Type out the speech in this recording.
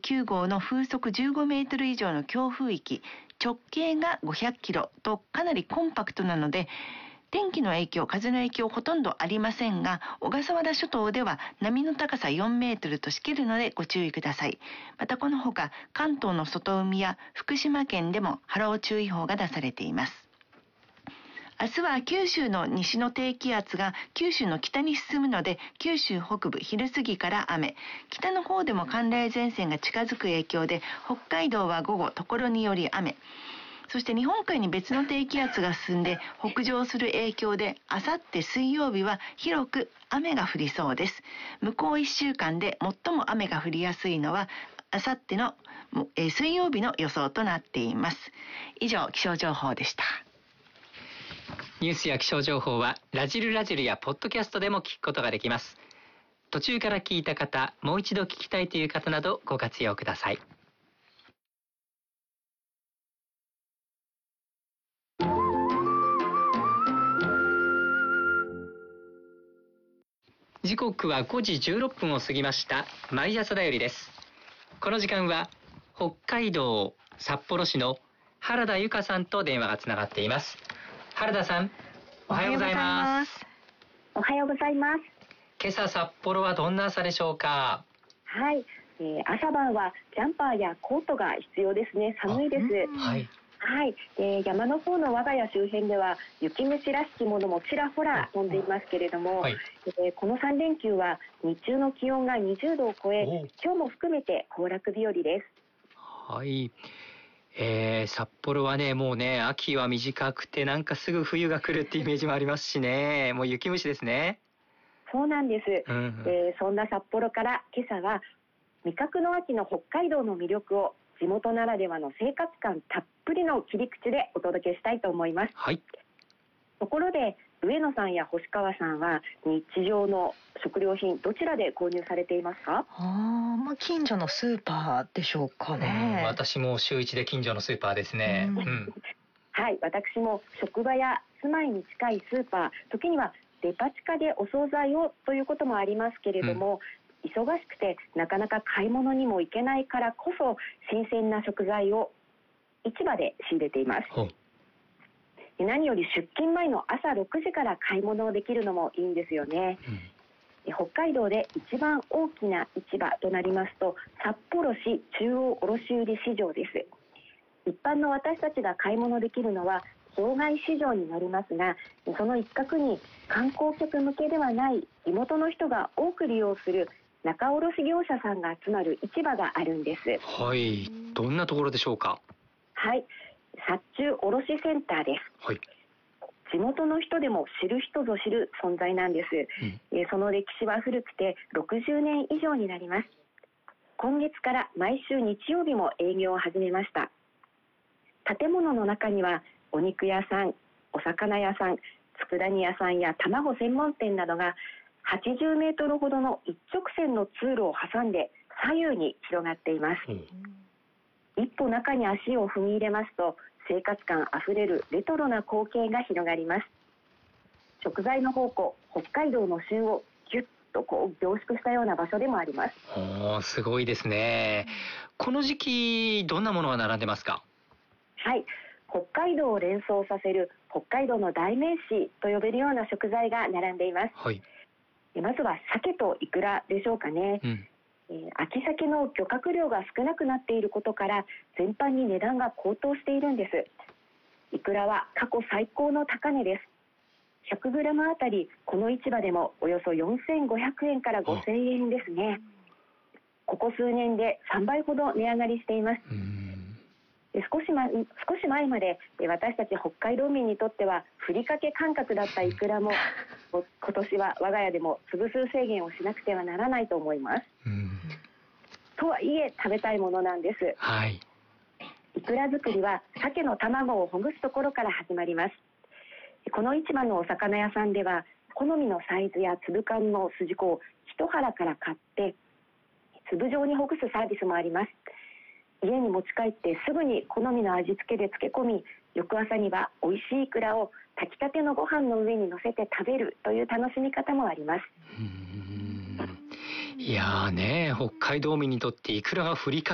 9号の風速15メートル以上の強風域、直径が500キロとかなりコンパクトなので、天気の影響、風の影響ほとんどありませんが、小笠原諸島では波の高さ4メートルとしけるのでご注意ください。またこのほか、関東の外海や福島県でも波浪注意報が出されています。明日は九州の西の低気圧が九州の北に進むので、九州北部昼過ぎから雨、北の方でも寒冷前線が近づく影響で、北海道は午後ところにより雨、そして日本海に別の低気圧が進んで北上する影響で、あさって水曜日は広く雨が降りそうです。向こう1週間で最も雨が降りやすいのはあさっての水曜日の予想となっています。以上、気象情報でした。 ニュースや気象情報はラジルラジルやポッドキャストでも聞くことができます。途中から聞いた方、もう一度聞きたいという方などご活用ください。時刻は5時16分を過ぎました。毎朝だよりです。この時間は北海道札幌市の原田由香さんと電話がつながっています。原田さん、おはようございます。 おはようございます。 今朝札幌はどんな朝でしょうか？ はい、朝晩はジャンパーやコートが必要ですね。寒いです。 はいはい、山の方の我が家周辺では雪虫らしきものもちらほら飛んでいますけれども、この3連休は日中の気温が20度を超え、今日も含めて行楽日和です。 はい、札幌はね、もうね、秋は短くてなんかすぐ冬が来るってイメージもありますしね、もう雪虫ですね。 そうなんです、そんな札幌から今朝は味覚の秋の北海道の魅力を地元ならではの生活感たっぷりの切り口でお届けしたいと思います。 はい。 ところで上野さんや星川さんは日常の食料品どちらで購入されていますか？ 近所のスーパーでしょうかね。 私も週1で近所のスーパーですね。 はい、私も職場や住まいに近いスーパー、時にはデパ地下でお惣菜をということもありますけれども、忙しくてなかなか買い物にも行けないからこそ新鮮な食材を市場で仕入れています。何より出勤前の朝6時から買い物をできるのもいいんですよね。北海道で一番大きな市場となりますと札幌市中央卸売市場です。一般の私たちが買い物できるのは場外市場になりますが、その一角に観光客向けではない地元の人が多く利用する仲卸業者さんが集まる市場があるんです。 はい、どんなところでしょうか？ はい、殺虫卸センターです。はい、地元の人でも知る人ぞ知る存在なんです。その歴史は古くて60年以上になります。今月から毎週日曜日も営業を始めました。建物の中にはお肉屋さん、お魚屋さん、佃煮屋さんや卵専門店などが80メートルほどの一直線の通路を挟んで左右に広がっています。一歩中に足を踏み入れますと生活感あふれるレトロな光景が広がります。食材の宝庫北海道の旬をギュッと凝縮したような場所でもあります。 すごいですね。この時期どんなものが並んでますか？ はい、北海道を連想させる北海道の代名詞と呼べるような食材が並んでいます。はい、まずは鮭とイクラでしょうかね。秋鮭の漁獲量が少なくなっていることから全般に値段が高騰しているんです。イクラは過去最高の高値です。100g あたりこの市場でもおよそ4500円から5000円ですね。ここ数年で3倍ほど値上がりしています。少し前まで私たち北海道民にとってはふりかけ感覚だったイクラも今年は我が家でも粒数制限をしなくてはならないと思います。とはいえ食べたいものなんです。イクラ作りは鮭の卵をほぐすところから始まります。この市場のお魚屋さんでは好みのサイズや粒感の筋子を一腹から買って粒状にほぐすサービスもあります。家に持ち帰ってすぐに好みの味付けで漬け込み、翌朝には美味しいイクラを炊きたてのご飯の上に乗せて食べるという楽しみ方もあります。 いやーね、北海道民にとってイクラがふりか